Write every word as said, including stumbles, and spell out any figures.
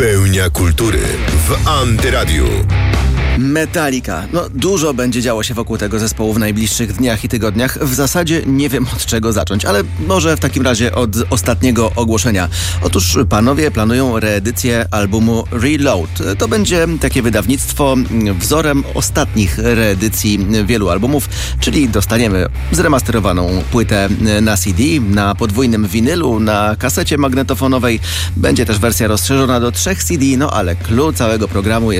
Pełnia kultury w Antyradiu. Metallica. No, dużo będzie działo się wokół tego zespołu w najbliższych dniach i tygodniach. W zasadzie nie wiem, od czego zacząć, ale może w takim razie od ostatniego ogłoszenia. Otóż panowie planują reedycję albumu Reload. To będzie takie wydawnictwo wzorem ostatnich reedycji wielu albumów, czyli dostaniemy zremasterowaną płytę na C D, na podwójnym winylu, na kasecie magnetofonowej. Będzie też wersja rozszerzona do trzech C D, no ale clue całego programu jest